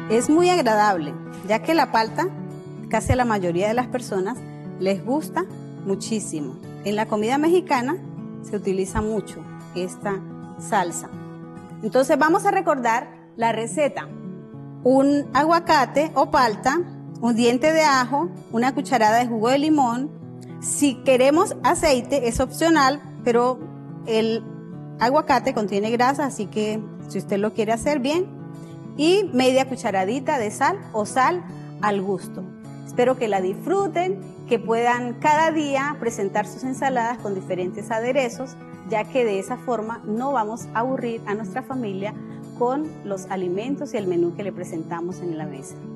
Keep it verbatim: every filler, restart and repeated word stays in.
Es muy agradable, ya que la palta, casi a la mayoría de las personas, les gusta muchísimo. En la comida mexicana se utiliza mucho esta salsa. Entonces vamos a recordar la receta. Un aguacate o palta, un diente de ajo, una cucharada de jugo de limón. Si queremos aceite es opcional, pero el aguacate contiene grasa, así que si usted lo quiere hacer bien. Y media cucharadita de sal o sal al gusto. Espero que la disfruten, que puedan cada día presentar sus ensaladas con diferentes aderezos, ya que de esa forma no vamos a aburrir a nuestra familia con los alimentos y el menú que le presentamos en la mesa.